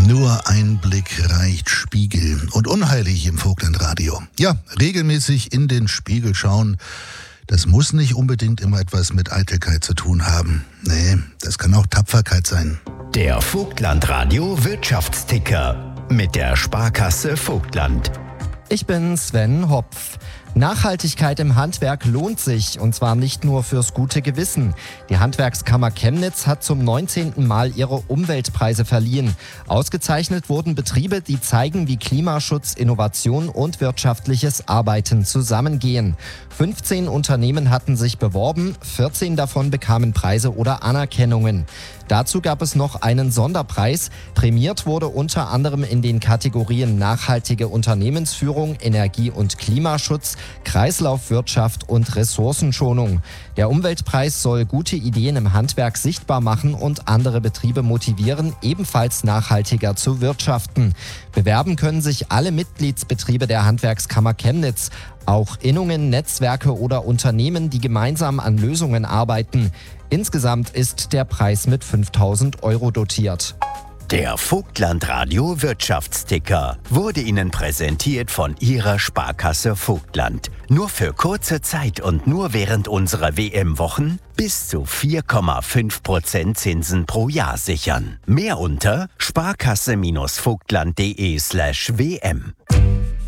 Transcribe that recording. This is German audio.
Nur ein Blick reicht, Spiegel. Und unheilig im Vogtlandradio. Ja, regelmäßig in den Spiegel schauen, das muss nicht unbedingt immer etwas mit Eitelkeit zu tun haben. Nee, das kann auch Tapferkeit sein. Der Vogtlandradio Wirtschaftsticker mit der Sparkasse Vogtland. Ich bin Sven Hopf. Nachhaltigkeit im Handwerk lohnt sich, und zwar nicht nur fürs gute Gewissen. Die Handwerkskammer Chemnitz hat zum 19. Mal ihre Umweltpreise verliehen. Ausgezeichnet wurden Betriebe, die zeigen, wie Klimaschutz, Innovation und wirtschaftliches Arbeiten zusammengehen. 15 Unternehmen hatten sich beworben, 14 davon bekamen Preise oder Anerkennungen. Dazu gab es noch einen Sonderpreis. Prämiert wurde unter anderem in den Kategorien nachhaltige Unternehmensführung, Energie- und Klimaschutz, Kreislaufwirtschaft und Ressourcenschonung. Der Umweltpreis soll gute Ideen im Handwerk sichtbar machen und andere Betriebe motivieren, ebenfalls nachhaltiger zu wirtschaften. Bewerben können sich alle Mitgliedsbetriebe der Handwerkskammer Chemnitz. Auch Innungen, Netzwerke oder Unternehmen, die gemeinsam an Lösungen arbeiten. Insgesamt ist der Preis mit 5.000 € dotiert. Der Vogtlandradio Wirtschaftsticker wurde Ihnen präsentiert von Ihrer Sparkasse Vogtland. Nur für kurze Zeit und nur während unserer WM-Wochen bis zu 4,5% Zinsen pro Jahr sichern. Mehr unter sparkasse-vogtland.de/WM.